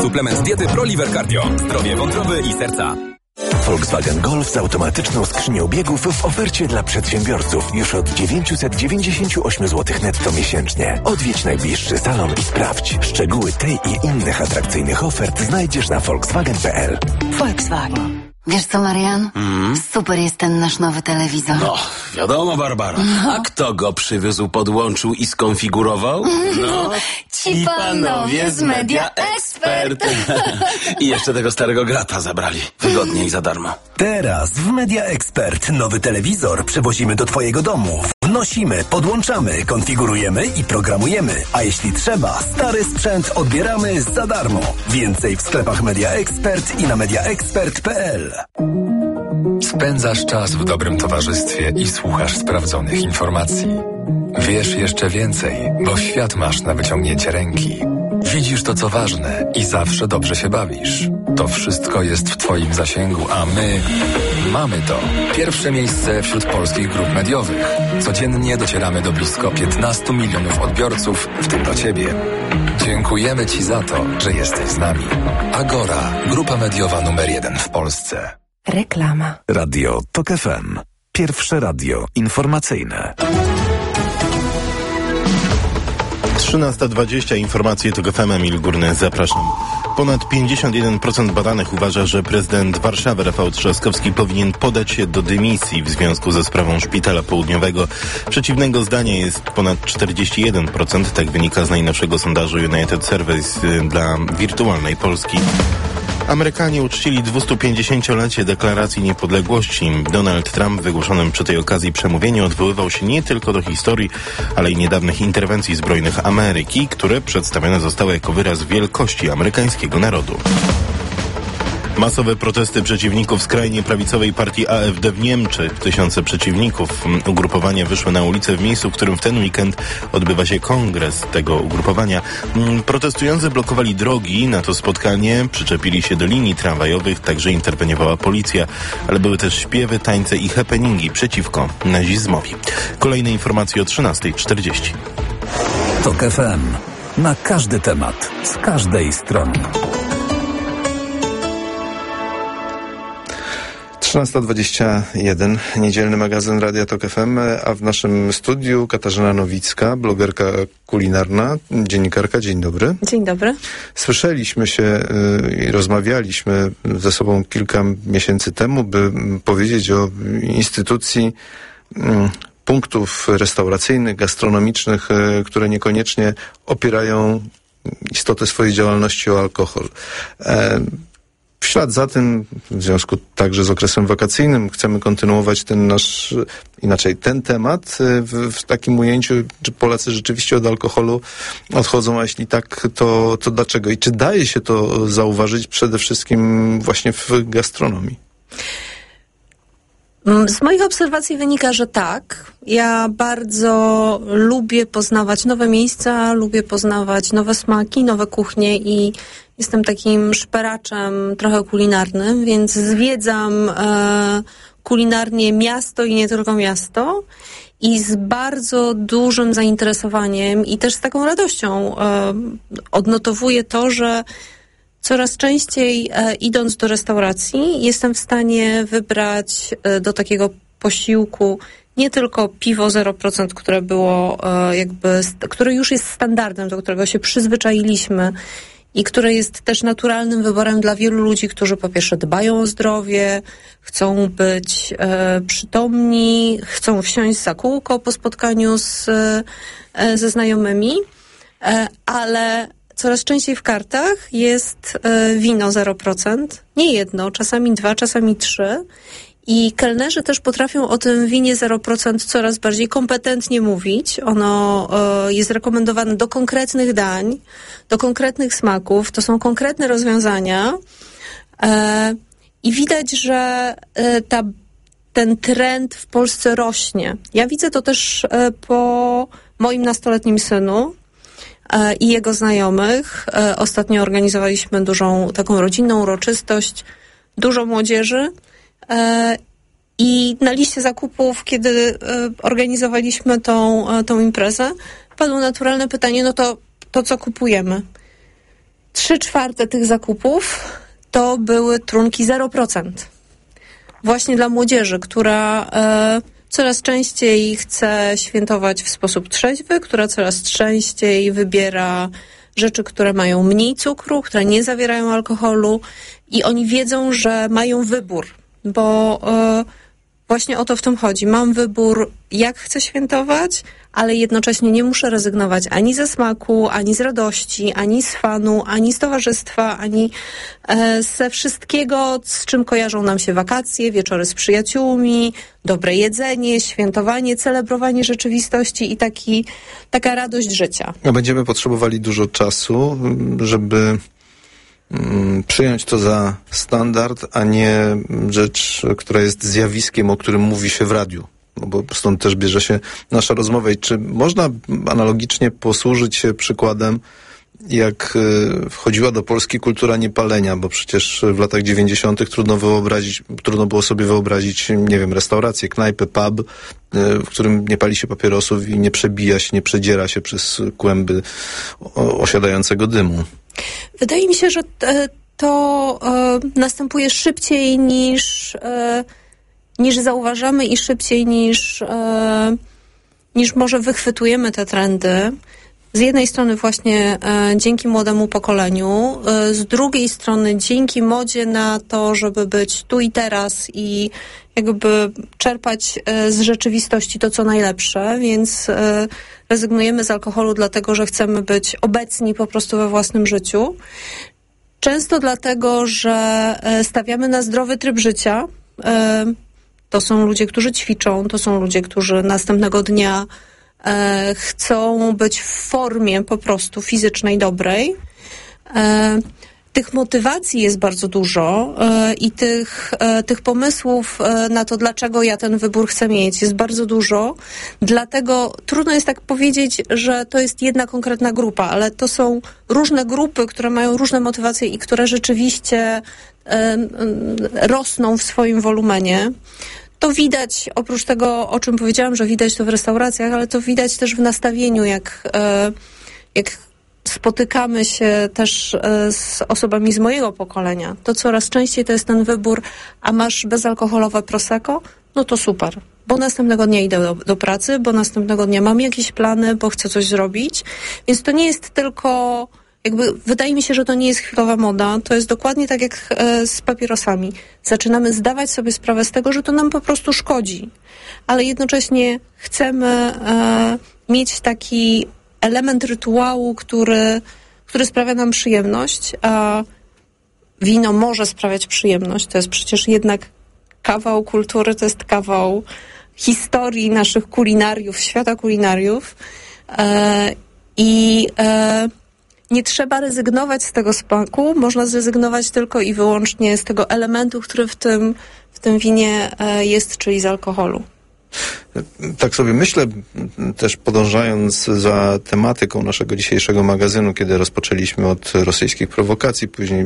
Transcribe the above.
Suplement diety ProLiver Cardio. Zdrowie wątroby i serca. Volkswagen Golf z automatyczną skrzynią biegów w ofercie dla przedsiębiorców już od 998 zł netto miesięcznie. Odwiedź najbliższy salon i sprawdź. Szczegóły tej i innych atrakcyjnych ofert znajdziesz na volkswagen.pl. Volkswagen. Wiesz co, Marian? Super jest ten nasz nowy telewizor. No, wiadomo, Barbara. A kto go przywiózł, podłączył i skonfigurował? No, ci panowie z Media Expert. I jeszcze tego starego grata zabrali. Wygodnie i za darmo. Teraz w Media Expert nowy telewizor przewozimy do twojego domu. Wnosimy, podłączamy, konfigurujemy i programujemy. A jeśli trzeba, stary sprzęt odbieramy za darmo. Więcej w sklepach Media Expert i na mediaexpert.pl. Spędzasz czas w dobrym towarzystwie i słuchasz sprawdzonych informacji. Wiesz jeszcze więcej, bo świat masz na wyciągnięcie ręki. Widzisz to, co ważne i zawsze dobrze się bawisz. To wszystko jest w twoim zasięgu, a my mamy to. Pierwsze miejsce wśród polskich grup mediowych. Codziennie docieramy do blisko 15 milionów odbiorców, w tym do ciebie. Dziękujemy ci za to, że jesteś z nami. Agora, grupa mediowa numer 1 w Polsce. Reklama. Radio TOK FM. Pierwsze radio informacyjne. 13:20 informacje TOK FM. Emil Górny, zapraszam. Ponad 51% badanych uważa, że prezydent Warszawy Rafał Trzaskowski powinien podać się do dymisji w związku ze sprawą Szpitala Południowego. Przeciwnego zdania jest ponad 41%, tak wynika z najnowszego sondażu United Surveys dla Wirtualnej Polski. Amerykanie uczcili 250-lecie deklaracji niepodległości. Donald Trump w wygłoszonym przy tej okazji przemówieniu odwoływał się nie tylko do historii, ale i niedawnych interwencji zbrojnych Ameryki, które przedstawione zostały jako wyraz wielkości amerykańskiego narodu. Masowe protesty przeciwników skrajnie prawicowej partii AfD w Niemczech. Tysiące przeciwników ugrupowania wyszły na ulicę w miejscu, w którym w ten weekend odbywa się kongres tego ugrupowania. Protestujący blokowali drogi. Na to spotkanie przyczepili się do linii tramwajowych, także interweniowała policja, ale były też śpiewy, tańce i happeningi przeciwko nazizmowi. Kolejne informacje o 13:40. TOK FM. Na każdy temat, z każdej strony. 13:21, niedzielny magazyn Radia TOK FM, a w naszym studiu Katarzyna Nowicka, blogerka kulinarna, dziennikarka. Dzień dobry. Dzień dobry. Słyszeliśmy się i rozmawialiśmy ze sobą kilka miesięcy temu, by powiedzieć o instytucji punktów restauracyjnych, gastronomicznych, które niekoniecznie opierają istotę swojej działalności o alkohol. W ślad za tym, w związku także z okresem wakacyjnym, chcemy kontynuować ten temat w takim ujęciu, czy Polacy rzeczywiście od alkoholu odchodzą, a jeśli tak, to dlaczego? I czy daje się to zauważyć przede wszystkim właśnie w gastronomii? Z moich obserwacji wynika, że tak. Ja bardzo lubię poznawać nowe miejsca, lubię poznawać nowe smaki, nowe kuchnie i jestem takim szperaczem trochę kulinarnym, więc zwiedzam kulinarnie miasto i nie tylko miasto i z bardzo dużym zainteresowaniem i też z taką radością odnotowuję to, że coraz częściej idąc do restauracji jestem w stanie wybrać do takiego posiłku nie tylko piwo 0%, które było które już jest standardem, do którego się przyzwyczailiśmy i które jest też naturalnym wyborem dla wielu ludzi, którzy po pierwsze dbają o zdrowie, chcą być przytomni, chcą wsiąść za kółko po spotkaniu ze znajomymi, ale coraz częściej w kartach jest wino 0%, nie jedno, czasami 2, czasami 3. I kelnerzy też potrafią o tym winie 0% coraz bardziej kompetentnie mówić. Ono jest rekomendowane do konkretnych dań, do konkretnych smaków. To są konkretne rozwiązania. I widać, że ten trend w Polsce rośnie. Ja widzę to też po moim nastoletnim synu i jego znajomych. Ostatnio organizowaliśmy dużą taką rodzinną uroczystość, dużo młodzieży. I na liście zakupów, kiedy organizowaliśmy tą imprezę, padło naturalne pytanie, no to co kupujemy? 3/4 tych zakupów to były trunki 0%. Właśnie dla młodzieży, która coraz częściej chce świętować w sposób trzeźwy, która coraz częściej wybiera rzeczy, które mają mniej cukru, które nie zawierają alkoholu i oni wiedzą, że mają wybór, bo właśnie o to w tym chodzi. Mam wybór, jak chcę świętować, ale jednocześnie nie muszę rezygnować ani ze smaku, ani z radości, ani z fanu, ani z towarzystwa, ani ze wszystkiego, z czym kojarzą nam się wakacje, wieczory z przyjaciółmi, dobre jedzenie, świętowanie, celebrowanie rzeczywistości i taka radość życia. Będziemy potrzebowali dużo czasu, żeby przyjąć to za standard, a nie rzecz, która jest zjawiskiem, o którym mówi się w radiu. No bo stąd też bierze się nasza rozmowa. I czy można analogicznie posłużyć się przykładem, jak wchodziła do Polski kultura niepalenia, bo przecież w latach 90. trudno było sobie wyobrazić, nie wiem, restaurację, knajpę, pub, w którym nie pali się papierosów i nie przebija się, nie przedziera się przez kłęby osiadającego dymu. Wydaje mi się, że to następuje szybciej niż zauważamy i szybciej niż może wychwytujemy te trendy. Z jednej strony właśnie dzięki młodemu pokoleniu, z drugiej strony dzięki modzie na to, żeby być tu i teraz i jakby czerpać z rzeczywistości to, co najlepsze, więc rezygnujemy z alkoholu dlatego, że chcemy być obecni po prostu we własnym życiu. Często dlatego, że stawiamy na zdrowy tryb życia. To są ludzie, którzy ćwiczą, to są ludzie, którzy następnego dnia chcą być w formie po prostu fizycznej dobrej. Tych motywacji jest bardzo dużo i tych pomysłów na to, dlaczego ja ten wybór chcę mieć, jest bardzo dużo. Dlatego trudno jest tak powiedzieć, że to jest jedna konkretna grupa, ale to są różne grupy, które mają różne motywacje i które rzeczywiście rosną w swoim wolumenie. To widać, oprócz tego, o czym powiedziałam, że widać to w restauracjach, ale to widać też w nastawieniu, jak spotykamy się też z osobami z mojego pokolenia. To coraz częściej to jest ten wybór, a masz bezalkoholowe prosecco? No to super, bo następnego dnia idę do pracy, bo następnego dnia mam jakieś plany, bo chcę coś zrobić. Więc to nie jest tylko... wydaje mi się, że to nie jest chwilowa moda. To jest dokładnie tak jak z papierosami. Zaczynamy zdawać sobie sprawę z tego, że to nam po prostu szkodzi. Ale jednocześnie chcemy mieć taki element rytuału, który sprawia nam przyjemność, a wino może sprawiać przyjemność. To jest przecież jednak kawał kultury, to jest kawał historii naszych kulinariów, świata kulinariów. Nie trzeba rezygnować z tego smaku, można zrezygnować tylko i wyłącznie z tego elementu, który w tym winie jest, czyli z alkoholu. Tak sobie myślę, też podążając za tematyką naszego dzisiejszego magazynu, kiedy rozpoczęliśmy od rosyjskich prowokacji, później